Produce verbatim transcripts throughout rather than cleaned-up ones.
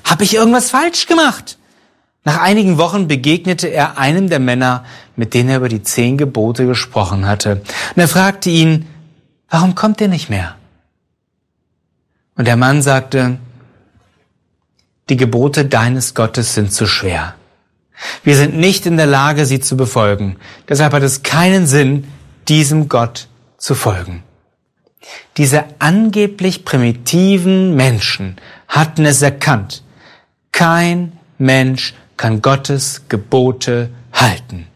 Habe ich irgendwas falsch gemacht? Nach einigen Wochen begegnete er einem der Männer, mit denen er über die zehn Gebote gesprochen hatte. Und er fragte ihn, warum kommt ihr nicht mehr? Und der Mann sagte, die Gebote deines Gottes sind zu schwer. Wir sind nicht in der Lage, sie zu befolgen. Deshalb hat es keinen Sinn, diesem Gott zu folgen. Diese angeblich primitiven Menschen hatten es erkannt. Kein Mensch kann Gottes Gebote halten.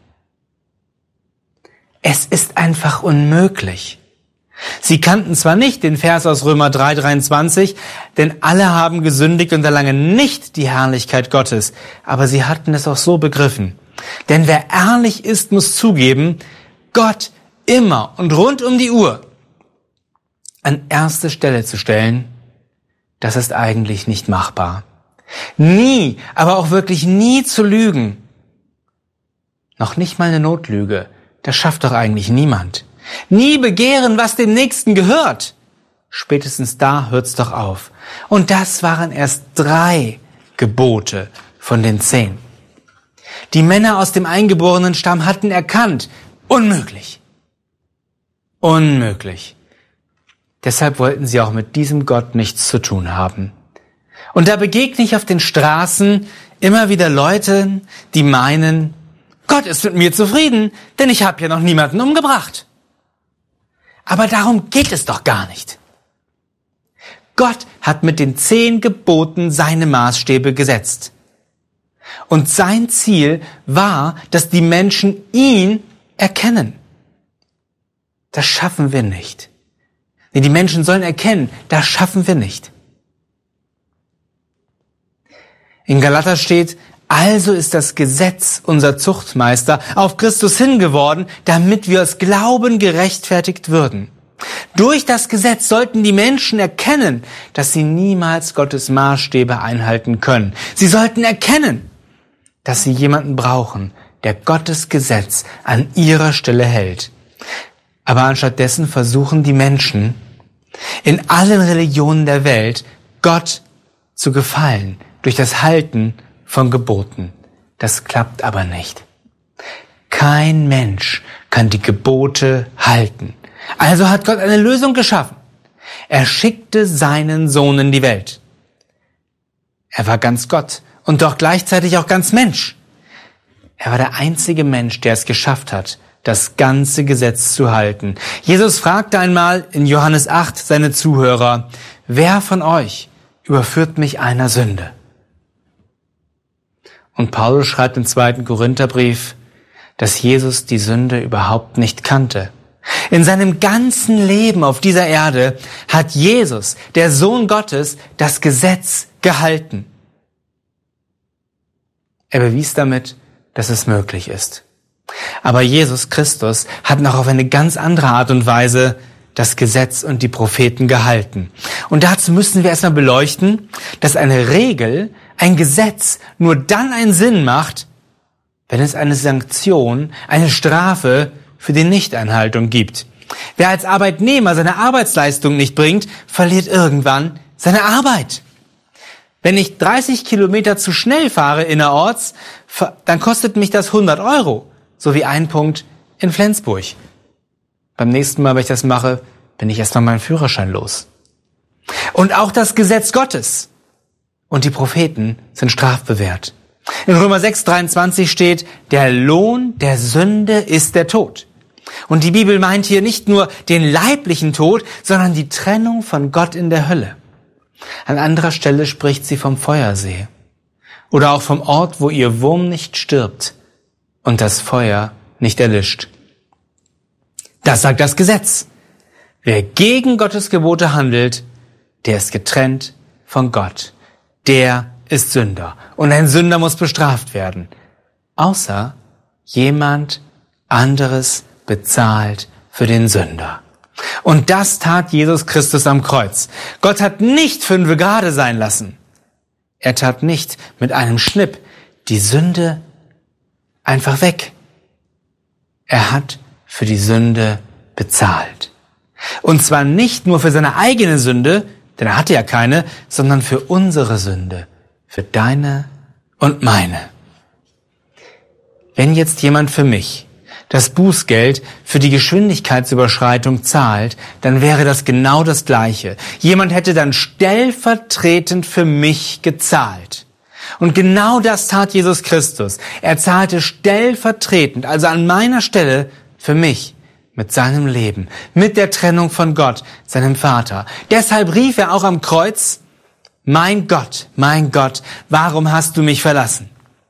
Es ist einfach unmöglich. Sie kannten zwar nicht den Vers aus Römer drei dreiundzwanzig, denn alle haben gesündigt und erlangen nicht die Herrlichkeit Gottes, aber sie hatten es auch so begriffen. Denn wer ehrlich ist, muss zugeben, Gott immer und rund um die Uhr an erste Stelle zu stellen, das ist eigentlich nicht machbar. Nie, aber auch wirklich nie zu lügen. Noch nicht mal eine Notlüge, das schafft doch eigentlich niemand. Nie begehren, was dem Nächsten gehört. Spätestens da hört's doch auf. Und das waren erst drei Gebote von den zehn. Die Männer aus dem eingeborenen Stamm hatten erkannt, unmöglich. Unmöglich. Deshalb wollten sie auch mit diesem Gott nichts zu tun haben. Und da begegne ich auf den Straßen immer wieder Leute, die meinen, Gott ist mit mir zufrieden, denn ich habe ja noch niemanden umgebracht. Aber darum geht es doch gar nicht. Gott hat mit den zehn Geboten seine Maßstäbe gesetzt. Und sein Ziel war, dass die Menschen ihn erkennen. Das schaffen wir nicht. Denn die Menschen sollen erkennen, das schaffen wir nicht. In Galater steht, also ist das Gesetz unser Zuchtmeister auf Christus hingeworden, damit wir aus Glauben gerechtfertigt würden. Durch das Gesetz sollten die Menschen erkennen, dass sie niemals Gottes Maßstäbe einhalten können. Sie sollten erkennen, dass sie jemanden brauchen, der Gottes Gesetz an ihrer Stelle hält. Aber anstattdessen versuchen die Menschen in allen Religionen der Welt Gott zu gefallen durch das Halten von Geboten. Das klappt aber nicht. Kein Mensch kann die Gebote halten. Also hat Gott eine Lösung geschaffen. Er schickte seinen Sohn in die Welt. Er war ganz Gott und doch gleichzeitig auch ganz Mensch. Er war der einzige Mensch, der es geschafft hat, das ganze Gesetz zu halten. Jesus fragte einmal in Johannes acht seine Zuhörer, wer von euch überführt mich einer Sünde? Und Paulus schreibt im zweiten Korintherbrief, dass Jesus die Sünde überhaupt nicht kannte. In seinem ganzen Leben auf dieser Erde hat Jesus, der Sohn Gottes, das Gesetz gehalten. Er bewies damit, dass es möglich ist. Aber Jesus Christus hat noch auf eine ganz andere Art und Weise das Gesetz und die Propheten gehalten. Und dazu müssen wir erstmal beleuchten, dass eine Regel, ein Gesetz nur dann einen Sinn macht, wenn es eine Sanktion, eine Strafe für die Nichteinhaltung gibt. Wer als Arbeitnehmer seine Arbeitsleistung nicht bringt, verliert irgendwann seine Arbeit. Wenn ich dreißig Kilometer zu schnell fahre innerorts, dann kostet mich das hundert Euro, so wie ein Punkt in Flensburg. Beim nächsten Mal, wenn ich das mache, bin ich erstmal meinen Führerschein los. Und auch das Gesetz Gottes und die Propheten sind strafbewehrt. In Römer sechs dreiundzwanzig steht, der Lohn der Sünde ist der Tod. Und die Bibel meint hier nicht nur den leiblichen Tod, sondern die Trennung von Gott in der Hölle. An anderer Stelle spricht sie vom Feuersee oder auch vom Ort, wo ihr Wurm nicht stirbt und das Feuer nicht erlischt. Das sagt das Gesetz. Wer gegen Gottes Gebote handelt, der ist getrennt von Gott. Der ist Sünder. Und ein Sünder muss bestraft werden. Außer jemand anderes bezahlt für den Sünder. Und das tat Jesus Christus am Kreuz. Gott hat nicht fünfe gerade sein lassen. Er tat nicht mit einem Schnipp die Sünde einfach weg. Er hat für die Sünde bezahlt. Und zwar nicht nur für seine eigene Sünde, denn er hatte ja keine, sondern für unsere Sünde, für deine und meine. Wenn jetzt jemand für mich das Bußgeld für die Geschwindigkeitsüberschreitung zahlt, dann wäre das genau das Gleiche. Jemand hätte dann stellvertretend für mich gezahlt. Und genau das tat Jesus Christus. Er zahlte stellvertretend, also an meiner Stelle, für mich, mit seinem Leben, mit der Trennung von Gott, seinem Vater. Deshalb rief er auch am Kreuz, mein Gott, mein Gott, warum hast du mich verlassen?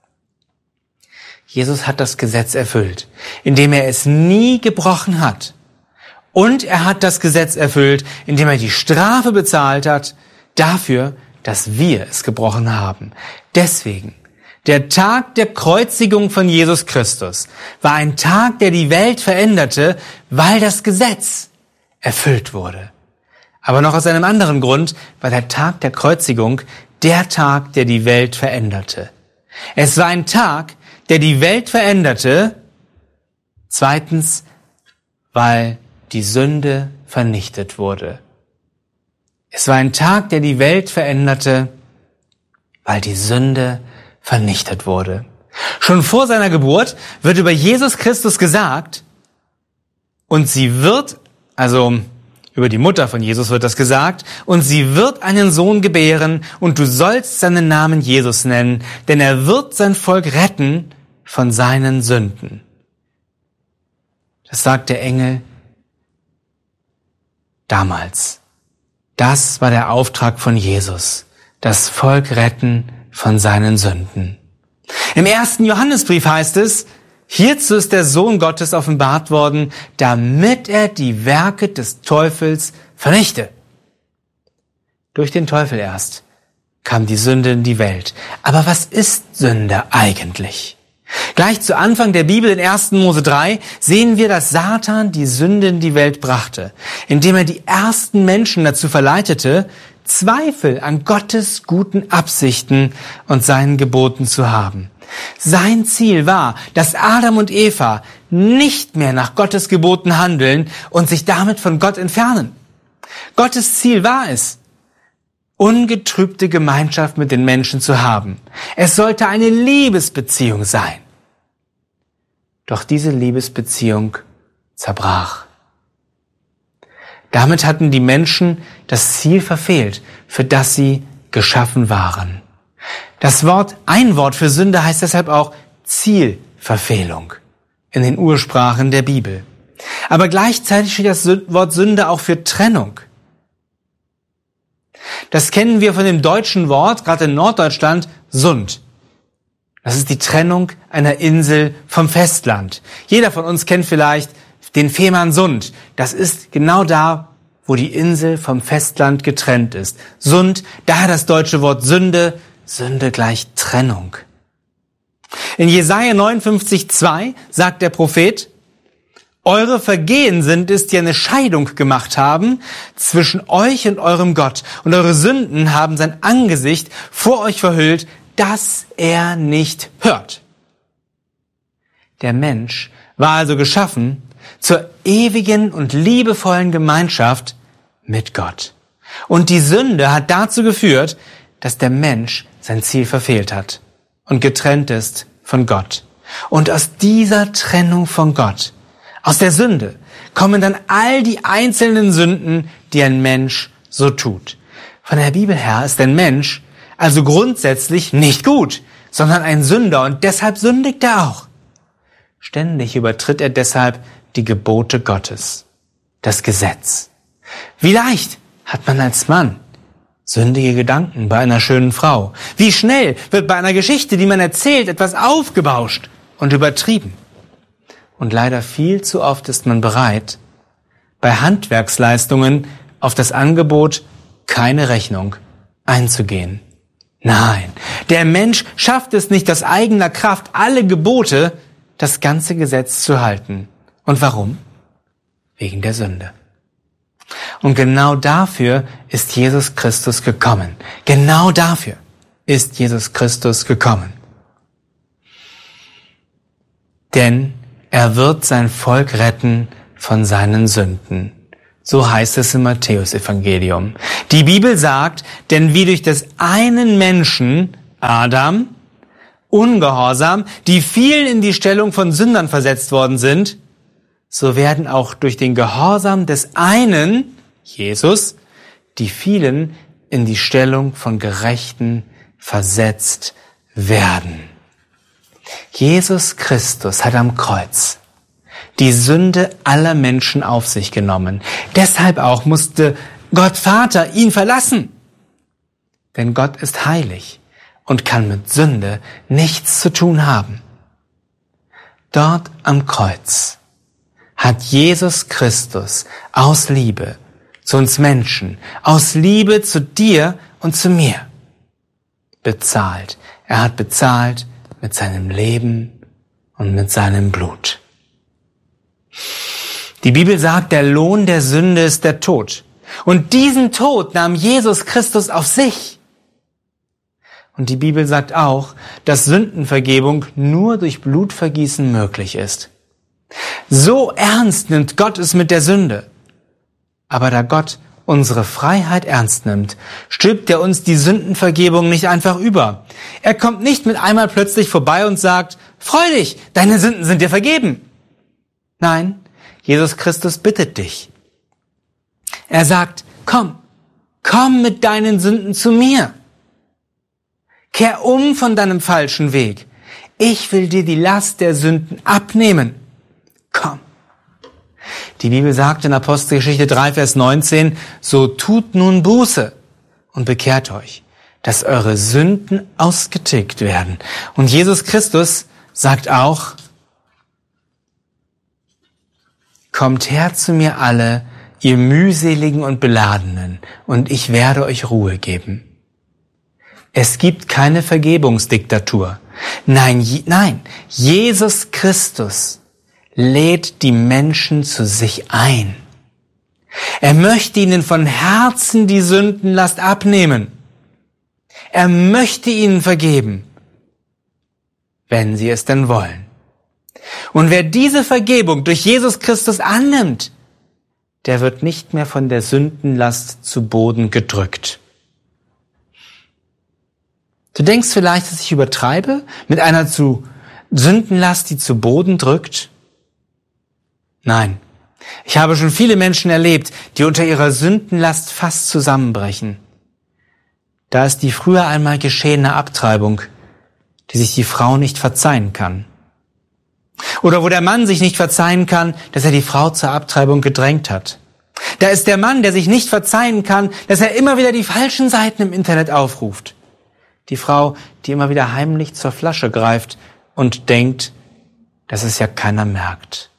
Jesus hat das Gesetz erfüllt, indem er es nie gebrochen hat. Und er hat das Gesetz erfüllt, indem er die Strafe bezahlt hat, dafür, dass wir es gebrochen haben. Deswegen, der Tag der Kreuzigung von Jesus Christus war ein Tag, der die Welt veränderte, weil das Gesetz erfüllt wurde. Aber noch aus einem anderen Grund war der Tag der Kreuzigung der Tag, der die Welt veränderte. Es war ein Tag, der die Welt veränderte, zweitens, weil die Sünde vernichtet wurde. Es war ein Tag, der die Welt veränderte, weil die Sünde vernichtet wurde. Schon vor seiner Geburt wird über Jesus Christus gesagt, und sie wird, also über die Mutter von Jesus wird das gesagt, und sie wird einen Sohn gebären, und du sollst seinen Namen Jesus nennen, denn er wird sein Volk retten von seinen Sünden. Das sagt der Engel damals. Das war der Auftrag von Jesus, das Volk retten von seinen Sünden. Im ersten Johannesbrief heißt es, hierzu ist der Sohn Gottes offenbart worden, damit er die Werke des Teufels vernichte. Durch den Teufel erst kam die Sünde in die Welt. Aber was ist Sünde eigentlich? Gleich zu Anfang der Bibel in ersten Mose drei sehen wir, dass Satan die Sünde in die Welt brachte, indem er die ersten Menschen dazu verleitete, Zweifel an Gottes guten Absichten und seinen Geboten zu haben. Sein Ziel war, dass Adam und Eva nicht mehr nach Gottes Geboten handeln und sich damit von Gott entfernen. Gottes Ziel war es, ungetrübte Gemeinschaft mit den Menschen zu haben. Es sollte eine Liebesbeziehung sein. Doch diese Liebesbeziehung zerbrach. Damit hatten die Menschen das Ziel verfehlt, für das sie geschaffen waren. Das Wort, ein Wort für Sünde heißt deshalb auch Zielverfehlung in den Ursprachen der Bibel. Aber gleichzeitig steht das Wort Sünde auch für Trennung. Das kennen wir von dem deutschen Wort, gerade in Norddeutschland, Sund. Das ist die Trennung einer Insel vom Festland. Jeder von uns kennt vielleicht den Fehmarnsund. Das ist genau da, wo die Insel vom Festland getrennt ist. Sund, daher das deutsche Wort Sünde, Sünde gleich Trennung. In Jesaja neunundfünfzig zwei sagt der Prophet, eure Vergehen sind es, die eine Scheidung gemacht haben zwischen euch und eurem Gott. Und eure Sünden haben sein Angesicht vor euch verhüllt, dass er nicht hört. Der Mensch war also geschaffen zur ewigen und liebevollen Gemeinschaft mit Gott. Und die Sünde hat dazu geführt, dass der Mensch sein Ziel verfehlt hat und getrennt ist von Gott. Und aus dieser Trennung von Gott, aus der Sünde, kommen dann all die einzelnen Sünden, die ein Mensch so tut. Von der Bibel her ist ein Mensch also grundsätzlich nicht gut, sondern ein Sünder und deshalb sündigt er auch. Ständig übertritt er deshalb die Gebote Gottes, das Gesetz. Wie leicht hat man als Mann sündige Gedanken bei einer schönen Frau? Wie schnell wird bei einer Geschichte, die man erzählt, etwas aufgebauscht und übertrieben? Und leider viel zu oft ist man bereit, bei Handwerksleistungen auf das Angebot keine Rechnung einzugehen. Nein, der Mensch schafft es nicht aus eigener Kraft, alle Gebote, das ganze Gesetz zu halten. Und warum? Wegen der Sünde. Und genau dafür ist Jesus Christus gekommen. Genau dafür ist Jesus Christus gekommen. Denn er wird sein Volk retten von seinen Sünden. So heißt es im Matthäusevangelium. Die Bibel sagt, denn wie durch des einen Menschen Adam, Ungehorsam, die vielen in die Stellung von Sündern versetzt worden sind, so werden auch durch den Gehorsam des einen, Jesus, die vielen in die Stellung von Gerechten versetzt werden. Jesus Christus hat am Kreuz die Sünde aller Menschen auf sich genommen. Deshalb auch musste Gott Vater ihn verlassen. Denn Gott ist heilig und kann mit Sünde nichts zu tun haben. Dort am Kreuz hat Jesus Christus aus Liebe zu uns Menschen, aus Liebe zu dir und zu mir bezahlt. Er hat bezahlt mit seinem Leben und mit seinem Blut. Die Bibel sagt, der Lohn der Sünde ist der Tod. Und diesen Tod nahm Jesus Christus auf sich. Und die Bibel sagt auch, dass Sündenvergebung nur durch Blutvergießen möglich ist. So ernst nimmt Gott es mit der Sünde. Aber da Gott unsere Freiheit ernst nimmt, stülpt er uns die Sündenvergebung nicht einfach über. Er kommt nicht mit einmal plötzlich vorbei und sagt, freu dich, deine Sünden sind dir vergeben. Nein, Jesus Christus bittet dich. Er sagt, komm, komm mit deinen Sünden zu mir. Kehr um von deinem falschen Weg. Ich will dir die Last der Sünden abnehmen. Komm. Die Bibel sagt in Apostelgeschichte drei, Vers neunzehn, so tut nun Buße und bekehrt euch, dass eure Sünden ausgetilgt werden. Und Jesus Christus sagt auch, kommt her zu mir alle, ihr mühseligen und Beladenen, und ich werde euch Ruhe geben. Es gibt keine Vergebungsdiktatur. Nein, je, nein, Jesus Christus lädt die Menschen zu sich ein. Er möchte ihnen von Herzen die Sündenlast abnehmen. Er möchte ihnen vergeben, wenn sie es denn wollen. Und wer diese Vergebung durch Jesus Christus annimmt, der wird nicht mehr von der Sündenlast zu Boden gedrückt. Du denkst vielleicht, dass ich übertreibe mit einer zu Sündenlast, die zu Boden drückt? Nein, ich habe schon viele Menschen erlebt, die unter ihrer Sündenlast fast zusammenbrechen. Da ist die früher einmal geschehene Abtreibung, die sich die Frau nicht verzeihen kann. Oder wo der Mann sich nicht verzeihen kann, dass er die Frau zur Abtreibung gedrängt hat. Da ist der Mann, der sich nicht verzeihen kann, dass er immer wieder die falschen Seiten im Internet aufruft. Die Frau, die immer wieder heimlich zur Flasche greift und denkt, dass es ja keiner merkt.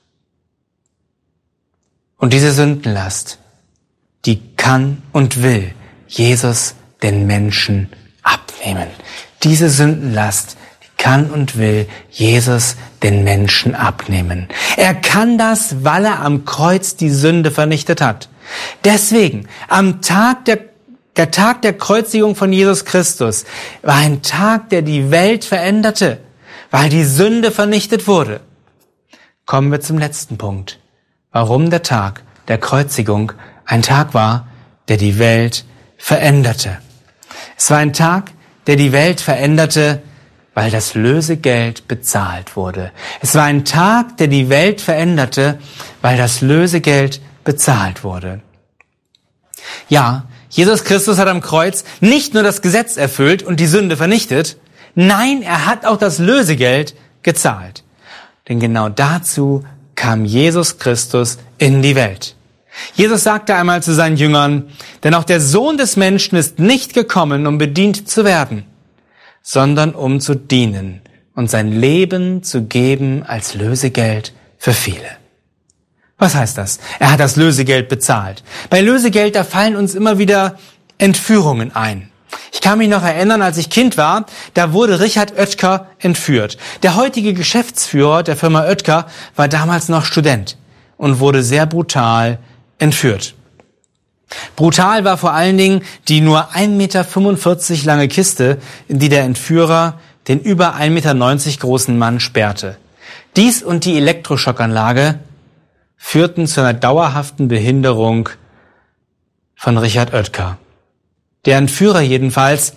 Und diese Sündenlast, die kann und will Jesus den Menschen abnehmen. Diese Sündenlast, die kann und will Jesus den Menschen abnehmen. Er kann das, weil er am Kreuz die Sünde vernichtet hat. Deswegen, am Tag der Der Tag der Kreuzigung von Jesus Christus war ein Tag, der die Welt veränderte, weil die Sünde vernichtet wurde. Kommen wir zum letzten Punkt. Warum der Tag der Kreuzigung ein Tag war, der die Welt veränderte. Es war ein Tag, der die Welt veränderte, weil das Lösegeld bezahlt wurde. Es war ein Tag, der die Welt veränderte, weil das Lösegeld bezahlt wurde. Ja, Jesus Christus hat am Kreuz nicht nur das Gesetz erfüllt und die Sünde vernichtet, nein, er hat auch das Lösegeld gezahlt. Denn genau dazu kam Jesus Christus in die Welt. Jesus sagte einmal zu seinen Jüngern, denn auch der Sohn des Menschen ist nicht gekommen, um bedient zu werden, sondern um zu dienen und sein Leben zu geben als Lösegeld für viele. Was heißt das? Er hat das Lösegeld bezahlt. Bei Lösegeld, da fallen uns immer wieder Entführungen ein. Ich kann mich noch erinnern, als ich Kind war, da wurde Richard Oetker entführt. Der heutige Geschäftsführer der Firma Oetker war damals noch Student und wurde sehr brutal entführt. Brutal war vor allen Dingen die nur ein Meter fünfundvierzig lange Kiste, in die der Entführer den über ein Meter neunzig großen Mann sperrte. Dies und die Elektroschockanlage führten zu einer dauerhaften Behinderung von Richard Oetker. Der Entführer jedenfalls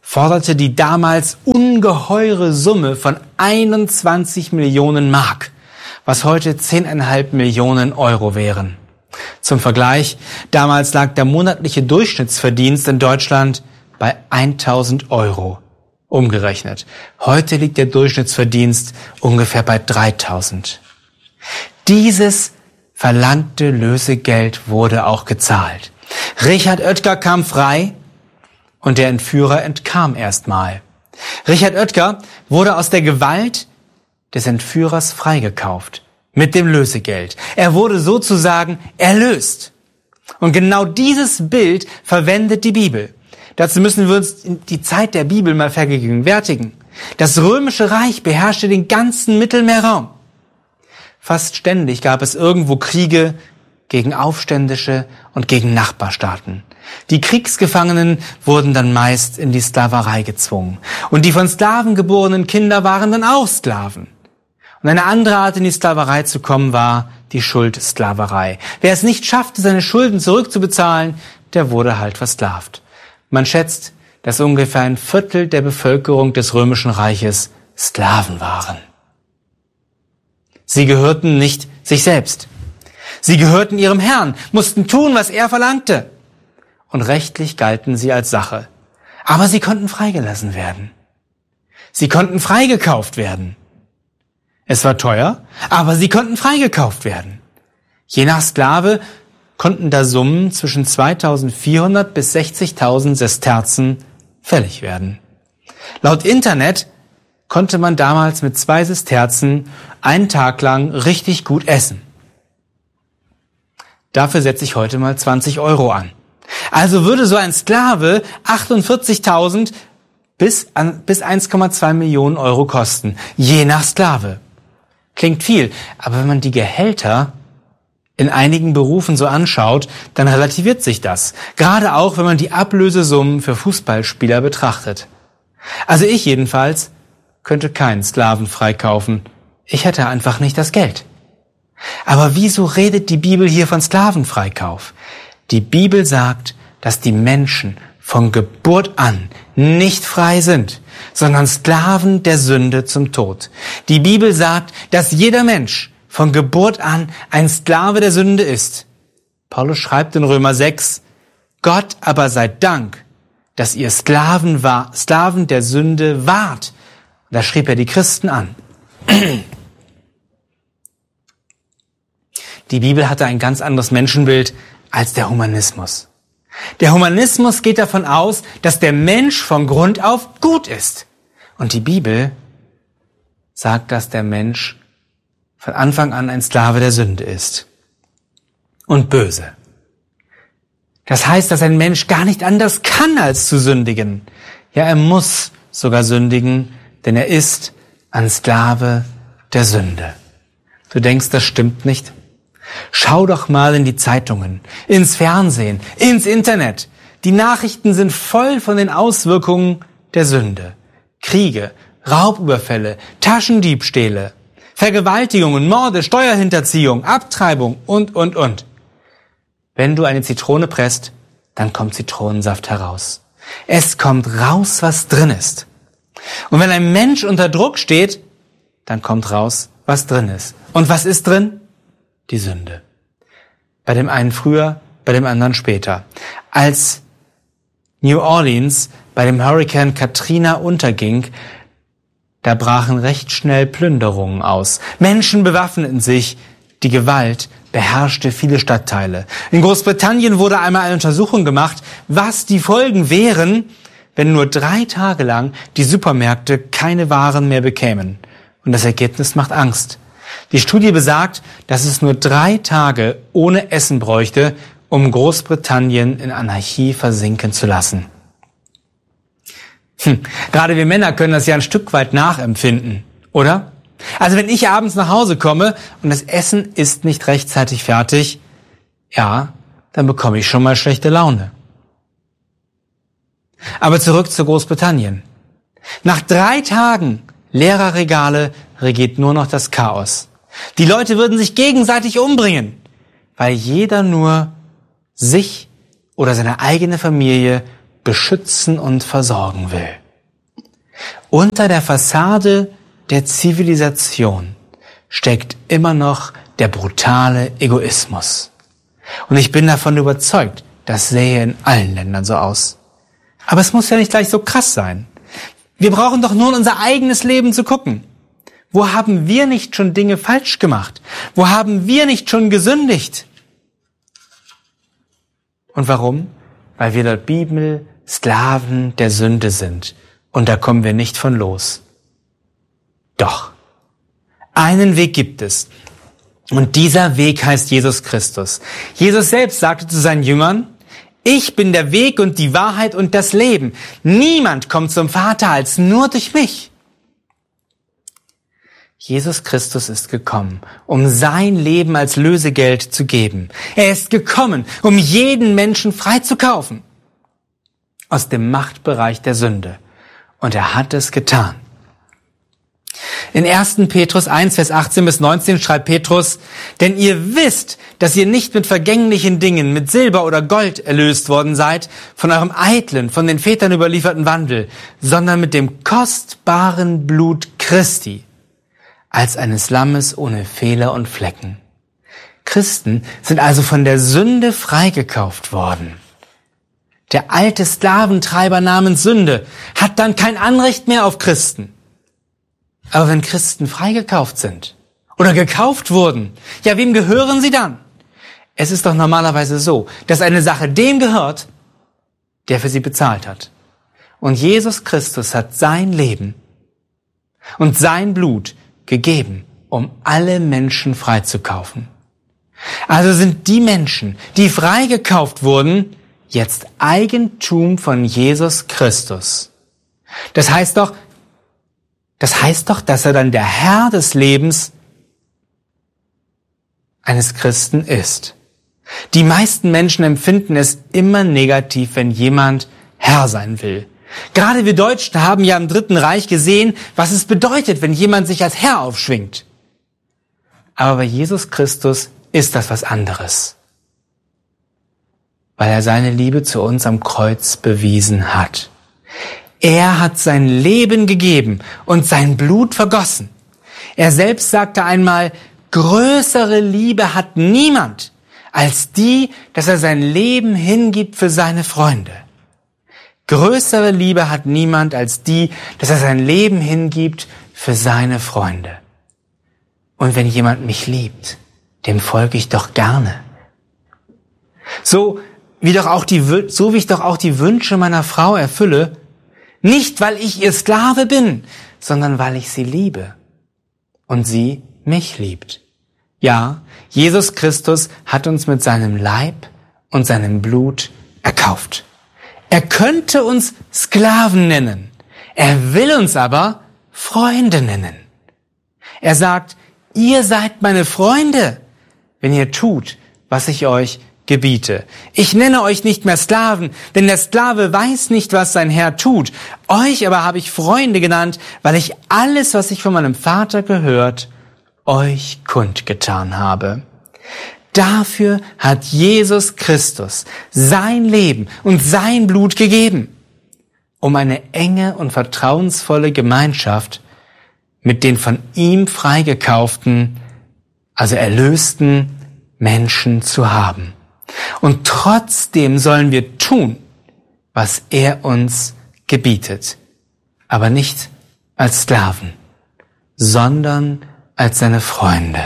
forderte die damals ungeheure Summe von einundzwanzig Millionen Mark, was heute zehn Komma fünf Millionen Euro wären. Zum Vergleich, damals lag der monatliche Durchschnittsverdienst in Deutschland bei tausend Euro. Umgerechnet. Heute liegt der Durchschnittsverdienst ungefähr bei dreitausend. Dieses verlangte Lösegeld wurde auch gezahlt. Richard Oetker kam frei und der Entführer entkam erstmal. Richard Oetker wurde aus der Gewalt des Entführers freigekauft mit dem Lösegeld. Er wurde sozusagen erlöst. Und genau dieses Bild verwendet die Bibel. Dazu müssen wir uns die Zeit der Bibel mal vergegenwärtigen. Das Römische Reich beherrschte den ganzen Mittelmeerraum. Fast ständig gab es irgendwo Kriege gegen Aufständische und gegen Nachbarstaaten. Die Kriegsgefangenen wurden dann meist in die Sklaverei gezwungen. Und die von Sklaven geborenen Kinder waren dann auch Sklaven. Und eine andere Art, in die Sklaverei zu kommen, war die Schuldsklaverei. Wer es nicht schaffte, seine Schulden zurückzubezahlen, der wurde halt versklavt. Man schätzt, dass ungefähr ein Viertel der Bevölkerung des Römischen Reiches Sklaven waren. Sie gehörten nicht sich selbst. Sie gehörten ihrem Herrn, mussten tun, was er verlangte. Und rechtlich galten sie als Sache. Aber sie konnten freigelassen werden. Sie konnten freigekauft werden. Es war teuer, aber sie konnten freigekauft werden. Je nach Sklave konnten da Summen zwischen zweitausendvierhundert bis sechzigtausend Sesterzen fällig werden. Laut Internet konnte man damals mit zwei Sesterzen einen Tag lang richtig gut essen. Dafür setze ich heute mal zwanzig Euro an. Also würde so ein Sklave achtundvierzigtausend bis, bis eins Komma zwei Millionen Euro kosten, je nach Sklave. Klingt viel, aber wenn man die Gehälter in einigen Berufen so anschaut, dann relativiert sich das. Gerade auch, wenn man die Ablösesummen für Fußballspieler betrachtet. Also ich jedenfalls könnte keinen Sklaven freikaufen. Ich hätte einfach nicht das Geld. Aber wieso redet die Bibel hier von Sklavenfreikauf? Die Bibel sagt, dass die Menschen von Geburt an nicht frei sind, sondern Sklaven der Sünde zum Tod. Die Bibel sagt, dass jeder Mensch von Geburt an ein Sklave der Sünde ist. Paulus schreibt in Römer sechs, Gott aber sei Dank, dass ihr Sklaven war, Sklaven der Sünde wart. Da schrieb er die Christen an. Die Bibel hatte ein ganz anderes Menschenbild als der Humanismus. Der Humanismus geht davon aus, dass der Mensch von Grund auf gut ist. Und die Bibel sagt, dass der Mensch von Anfang an ein Sklave der Sünde ist und böse. Das heißt, dass ein Mensch gar nicht anders kann, als zu sündigen. Ja, er muss sogar sündigen, denn er ist ein Sklave der Sünde. Du denkst, das stimmt nicht? Schau doch mal in die Zeitungen, ins Fernsehen, ins Internet. Die Nachrichten sind voll von den Auswirkungen der Sünde. Kriege, Raubüberfälle, Taschendiebstähle, Vergewaltigungen, Morde, Steuerhinterziehung, Abtreibung und, und, und. Wenn du eine Zitrone presst, dann kommt Zitronensaft heraus. Es kommt raus, was drin ist. Und wenn ein Mensch unter Druck steht, dann kommt raus, was drin ist. Und was ist drin? Die Sünde. Bei dem einen früher, bei dem anderen später. Als New Orleans bei dem Hurrikan Katrina unterging, da brachen recht schnell Plünderungen aus. Menschen bewaffneten sich. Die Gewalt beherrschte viele Stadtteile. In Großbritannien wurde einmal eine Untersuchung gemacht, was die Folgen wären, wenn nur drei Tage lang die Supermärkte keine Waren mehr bekämen. Und das Ergebnis macht Angst. Die Studie besagt, dass es nur drei Tage ohne Essen bräuchte, um Großbritannien in Anarchie versinken zu lassen. Hm, gerade wir Männer können das ja ein Stück weit nachempfinden, oder? Also wenn ich abends nach Hause komme und das Essen ist nicht rechtzeitig fertig, ja, dann bekomme ich schon mal schlechte Laune. Aber zurück zu Großbritannien. Nach drei Tagen leerer Regale regiert nur noch das Chaos. Die Leute würden sich gegenseitig umbringen, weil jeder nur sich oder seine eigene Familie beschützen und versorgen will. Unter der Fassade der Zivilisation steckt immer noch der brutale Egoismus. Und ich bin davon überzeugt, das sähe in allen Ländern so aus. Aber es muss ja nicht gleich so krass sein. Wir brauchen doch nur in unser eigenes Leben zu gucken. Wo haben wir nicht schon Dinge falsch gemacht? Wo haben wir nicht schon gesündigt? Und warum? Weil wir laut Bibel Sklaven der Sünde sind. Und da kommen wir nicht von los. Doch, einen Weg gibt es. Und dieser Weg heißt Jesus Christus. Jesus selbst sagte zu seinen Jüngern, ich bin der Weg und die Wahrheit und das Leben. Niemand kommt zum Vater als nur durch mich. Jesus Christus ist gekommen, um sein Leben als Lösegeld zu geben. Er ist gekommen, um jeden Menschen freizukaufen aus dem Machtbereich der Sünde. Und er hat es getan. In ersten Petrus eins, Vers achtzehn bis neunzehn schreibt Petrus, denn ihr wisst, dass ihr nicht mit vergänglichen Dingen, mit Silber oder Gold erlöst worden seid, von eurem eitlen, von den Vätern überlieferten Wandel, sondern mit dem kostbaren Blut Christi, als eines Lammes ohne Fehler und Flecken. Christen sind also von der Sünde freigekauft worden. Der alte Sklaventreiber namens Sünde hat dann kein Anrecht mehr auf Christen. Aber wenn Christen freigekauft sind oder gekauft wurden, ja, wem gehören sie dann? Es ist doch normalerweise so, dass eine Sache dem gehört, der für sie bezahlt hat. Und Jesus Christus hat sein Leben und sein Blut gegeben, um alle Menschen freizukaufen. Also sind die Menschen, die freigekauft wurden, jetzt Eigentum von Jesus Christus. Das heißt doch, Das heißt doch, dass er dann der Herr des Lebens eines Christen ist. Die meisten Menschen empfinden es immer negativ, wenn jemand Herr sein will. Gerade wir Deutschen haben ja im Dritten Reich gesehen, was es bedeutet, wenn jemand sich als Herr aufschwingt. Aber bei Jesus Christus ist das was anderes, weil er seine Liebe zu uns am Kreuz bewiesen hat. Er hat sein Leben gegeben und sein Blut vergossen. Er selbst sagte einmal, größere Liebe hat niemand als die, dass er sein Leben hingibt für seine Freunde. Größere Liebe hat niemand als die, dass er sein Leben hingibt für seine Freunde. Und wenn jemand mich liebt, dem folge ich doch gerne. So wie doch auch die, so wie ich doch auch die Wünsche meiner Frau erfülle, nicht, weil ich ihr Sklave bin, sondern weil ich sie liebe und sie mich liebt. Ja, Jesus Christus hat uns mit seinem Leib und seinem Blut erkauft. Er könnte uns Sklaven nennen, er will uns aber Freunde nennen. Er sagt, ihr seid meine Freunde, wenn ihr tut, was ich euch gebiete. Ich nenne euch nicht mehr Sklaven, denn der Sklave weiß nicht, was sein Herr tut. Euch aber habe ich Freunde genannt, weil ich alles, was ich von meinem Vater gehört, euch kundgetan habe. Dafür hat Jesus Christus sein Leben und sein Blut gegeben, um eine enge und vertrauensvolle Gemeinschaft mit den von ihm freigekauften, also erlösten Menschen zu haben. Und trotzdem sollen wir tun, was er uns gebietet, aber nicht als Sklaven, sondern als seine Freunde.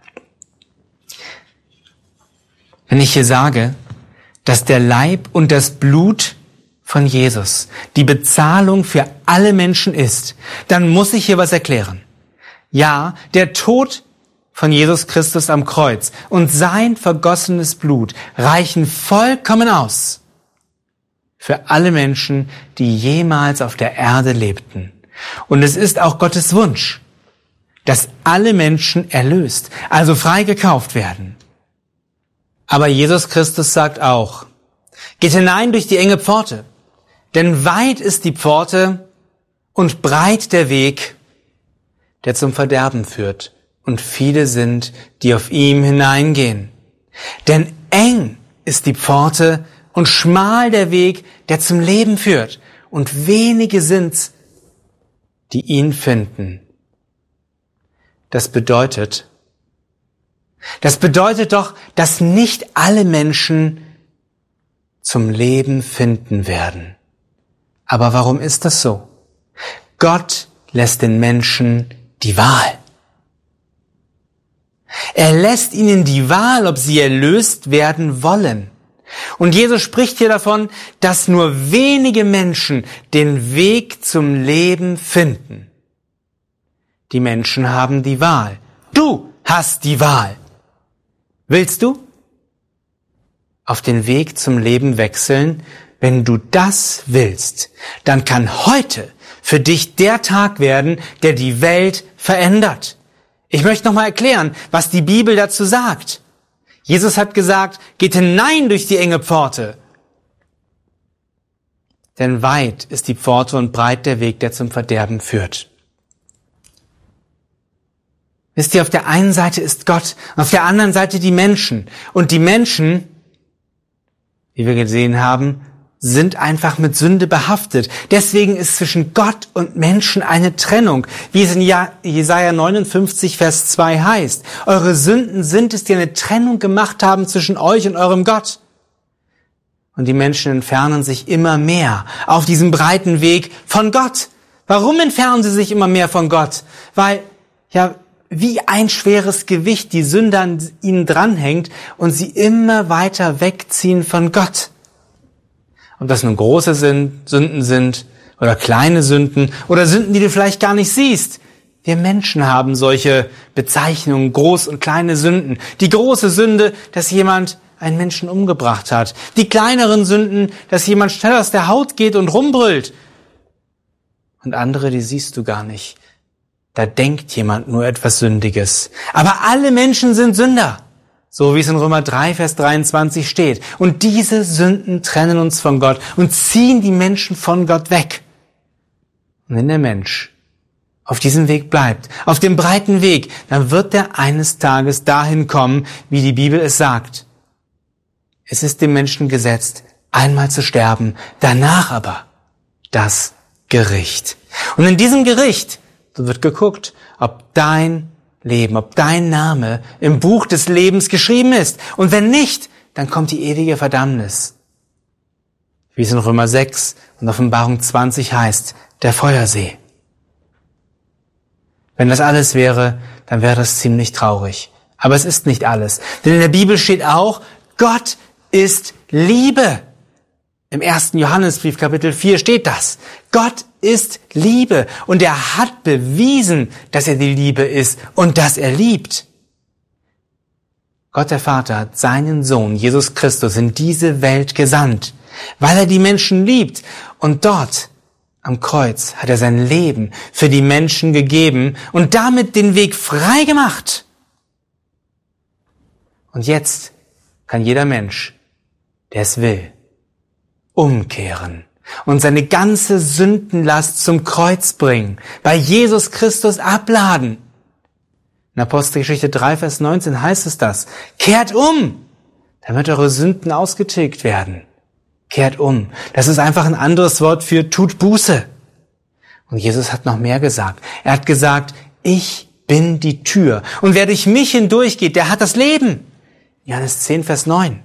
Wenn ich hier sage, dass der Leib und das Blut von Jesus die Bezahlung für alle Menschen ist, dann muss ich hier was erklären. Ja, der Tod von Jesus Christus am Kreuz und sein vergossenes Blut reichen vollkommen aus für alle Menschen, die jemals auf der Erde lebten. Und es ist auch Gottes Wunsch, dass alle Menschen erlöst, also frei gekauft werden. Aber Jesus Christus sagt auch, geht hinein durch die enge Pforte, denn weit ist die Pforte und breit der Weg, der zum Verderben führt. Und viele sind, die auf ihm hineingehen. Denn eng ist die Pforte und schmal der Weg, der zum Leben führt. Und wenige sind's, die ihn finden. Das bedeutet, das bedeutet doch, dass nicht alle Menschen zum Leben finden werden. Aber warum ist das so? Gott lässt den Menschen die Wahl. Er lässt ihnen die Wahl, ob sie erlöst werden wollen. Und Jesus spricht hier davon, dass nur wenige Menschen den Weg zum Leben finden. Die Menschen haben die Wahl. Du hast die Wahl. Willst du auf den Weg zum Leben wechseln? Wenn du das willst, dann kann heute für dich der Tag werden, der die Welt verändert. Ich möchte nochmal erklären, was die Bibel dazu sagt. Jesus hat gesagt, geht hinein durch die enge Pforte. Denn weit ist die Pforte und breit der Weg, der zum Verderben führt. Wisst ihr, auf der einen Seite ist Gott, auf der anderen Seite die Menschen. Und die Menschen, wie wir gesehen haben, sind einfach mit Sünde behaftet. Deswegen ist zwischen Gott und Menschen eine Trennung, wie es in Jesaja neunundfünfzig, Vers zwei heißt. Eure Sünden sind es, die eine Trennung gemacht haben zwischen euch und eurem Gott. Und die Menschen entfernen sich immer mehr auf diesem breiten Weg von Gott. Warum entfernen sie sich immer mehr von Gott? Weil, ja, wie ein schweres Gewicht die Sünde an ihnen dranhängt und sie immer weiter wegziehen von Gott. Ob das nun große Sünden sind oder kleine Sünden oder Sünden, die du vielleicht gar nicht siehst. Wir Menschen haben solche Bezeichnungen, groß und kleine Sünden. Die große Sünde, dass jemand einen Menschen umgebracht hat. Die kleineren Sünden, dass jemand schnell aus der Haut geht und rumbrüllt. Und andere, die siehst du gar nicht. Da denkt jemand nur etwas Sündiges. Aber alle Menschen sind Sünder. So wie es in Römer drei, Vers dreiundzwanzig steht. Und diese Sünden trennen uns von Gott und ziehen die Menschen von Gott weg. Und wenn der Mensch auf diesem Weg bleibt, auf dem breiten Weg, dann wird er eines Tages dahin kommen, wie die Bibel es sagt. Es ist dem Menschen gesetzt, einmal zu sterben, danach aber das Gericht. Und in diesem Gericht wird geguckt, ob dein Leben, ob dein Name im Buch des Lebens geschrieben ist. Und wenn nicht, dann kommt die ewige Verdammnis. Wie es in Römer sechs und Offenbarung zwanzig heißt, der Feuersee. Wenn das alles wäre, dann wäre das ziemlich traurig. Aber es ist nicht alles. Denn in der Bibel steht auch, Gott ist Liebe. Im ersten Johannesbrief, Kapitel vier, steht das. Gott ist Liebe und er hat bewiesen, dass er die Liebe ist und dass er liebt. Gott der Vater hat seinen Sohn, Jesus Christus, in diese Welt gesandt, weil er die Menschen liebt. Und dort am Kreuz hat er sein Leben für die Menschen gegeben und damit den Weg frei gemacht. Und jetzt kann jeder Mensch, der es will, umkehren und seine ganze Sündenlast zum Kreuz bringen, bei Jesus Christus abladen. In Apostelgeschichte drei, Vers neunzehn heißt es das. Kehrt um, damit eure Sünden ausgetilgt werden. Kehrt um. Das ist einfach ein anderes Wort für tut Buße. Und Jesus hat noch mehr gesagt. Er hat gesagt, ich bin die Tür. Und wer durch mich hindurchgeht, der hat das Leben. Johannes zehn, Vers neun.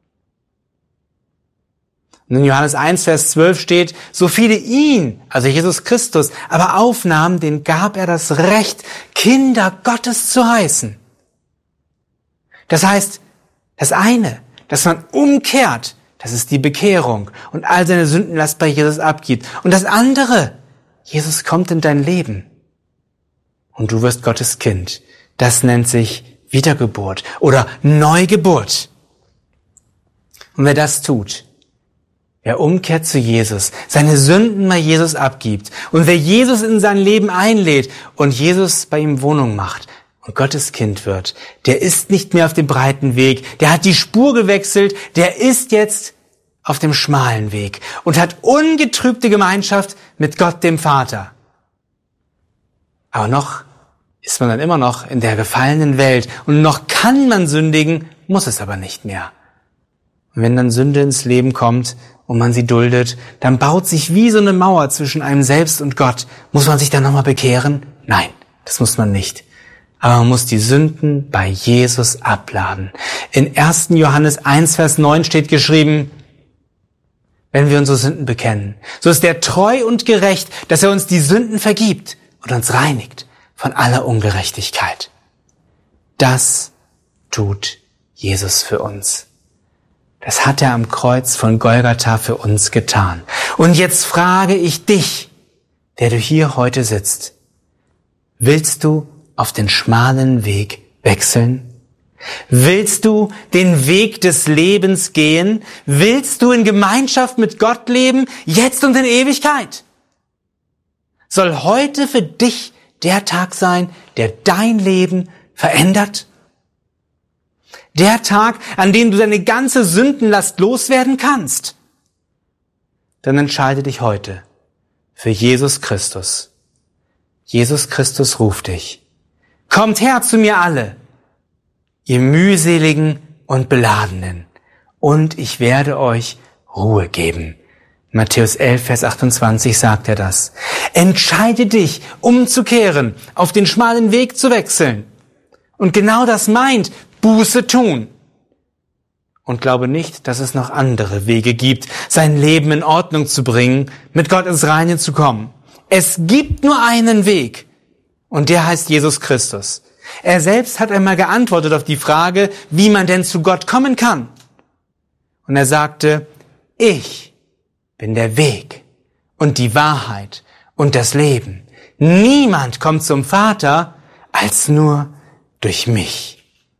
Und in Johannes eins, Vers zwölf steht, so viele ihn, also Jesus Christus, aber aufnahmen, denen gab er das Recht, Kinder Gottes zu heißen. Das heißt, das eine, dass man umkehrt, das ist die Bekehrung und all seine Sündenlast bei Jesus abgibt. Und das andere, Jesus kommt in dein Leben und du wirst Gottes Kind. Das nennt sich Wiedergeburt oder Neugeburt. Und wer das tut, wer umkehrt zu Jesus, seine Sünden bei Jesus abgibt und wer Jesus in sein Leben einlädt und Jesus bei ihm Wohnung macht und Gottes Kind wird, der ist nicht mehr auf dem breiten Weg, der hat die Spur gewechselt, der ist jetzt auf dem schmalen Weg und hat ungetrübte Gemeinschaft mit Gott, dem Vater. Aber noch ist man dann immer noch in der gefallenen Welt und noch kann man sündigen, muss es aber nicht mehr. Und wenn dann Sünde ins Leben kommt und man sie duldet, dann baut sich wie so eine Mauer zwischen einem selbst und Gott. Muss man sich dann nochmal bekehren? Nein, das muss man nicht. Aber man muss die Sünden bei Jesus abladen. In ersten Johannes eins, Vers neun steht geschrieben, wenn wir unsere Sünden bekennen, so ist er treu und gerecht, dass er uns die Sünden vergibt und uns reinigt von aller Ungerechtigkeit. Das tut Jesus für uns. Das hat er am Kreuz von Golgatha für uns getan. Und jetzt frage ich dich, der du hier heute sitzt, willst du auf den schmalen Weg wechseln? Willst du den Weg des Lebens gehen? Willst du in Gemeinschaft mit Gott leben, jetzt und in Ewigkeit? Soll heute für dich der Tag sein, der dein Leben verändert? Der Tag, an dem du deine ganze Sündenlast loswerden kannst? Dann entscheide dich heute für Jesus Christus. Jesus Christus ruft dich. Kommt her zu mir alle, ihr mühseligen und Beladenen, und ich werde euch Ruhe geben. Matthäus elf, Vers achtundzwanzig sagt er das. Entscheide dich, umzukehren, auf den schmalen Weg zu wechseln. Und genau das meint Buße tun. Und glaube nicht, dass es noch andere Wege gibt, sein Leben in Ordnung zu bringen, mit Gott ins Reine zu kommen. Es gibt nur einen Weg, und der heißt Jesus Christus. Er selbst hat einmal geantwortet auf die Frage, wie man denn zu Gott kommen kann. Und er sagte, ich bin der Weg und die Wahrheit und das Leben. Niemand kommt zum Vater als nur durch mich.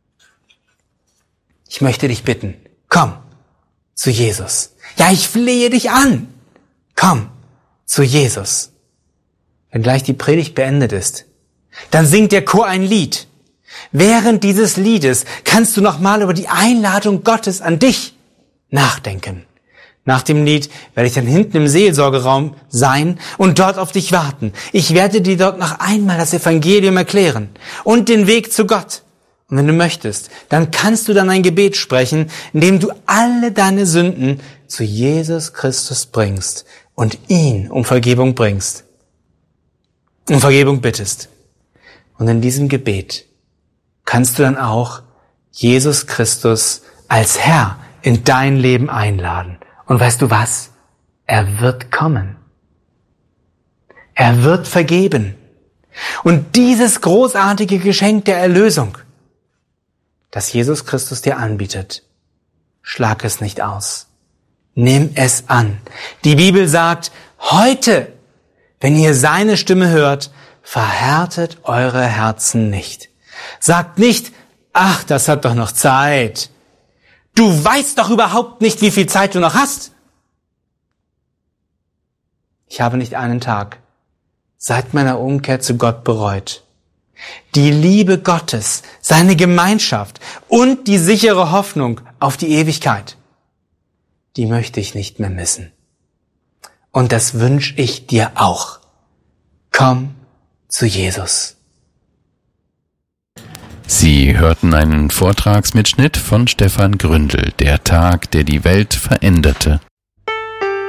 Ich möchte dich bitten, komm zu Jesus. Ja, ich flehe dich an. Komm zu Jesus. Wenn gleich die Predigt beendet ist, dann singt der Chor ein Lied. Während dieses Liedes kannst du nochmal über die Einladung Gottes an dich nachdenken. Nach dem Lied werde ich dann hinten im Seelsorgeraum sein und dort auf dich warten. Ich werde dir dort noch einmal das Evangelium erklären und den Weg zu Gott. Und wenn du möchtest, dann kannst du dann ein Gebet sprechen, in dem du alle deine Sünden zu Jesus Christus bringst und ihn um Vergebung bringst. Um Vergebung bittest. Und in diesem Gebet kannst du dann auch Jesus Christus als Herr in dein Leben einladen. Und weißt du was? Er wird kommen. Er wird vergeben. Und dieses großartige Geschenk der Erlösung, das Jesus Christus dir anbietet, schlag es nicht aus. Nimm es an. Die Bibel sagt, heute, wenn ihr seine Stimme hört, verhärtet eure Herzen nicht. Sagt nicht, ach, das hat doch noch Zeit. Du weißt doch überhaupt nicht, wie viel Zeit du noch hast. Ich habe nicht einen Tag seit meiner Umkehr zu Gott bereut. Die Liebe Gottes, seine Gemeinschaft und die sichere Hoffnung auf die Ewigkeit, die möchte ich nicht mehr missen. Und das wünsche ich dir auch. Komm zu Jesus. Sie hörten einen Vortragsmitschnitt von Stefan Gründel, der Tag, der die Welt veränderte.